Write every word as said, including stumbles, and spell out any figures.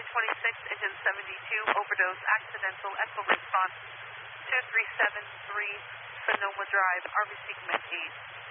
twenty-six, engine seventy-two, overdose, accidental, echo response, two three seven three, Sonoma Drive, R B C Command eight.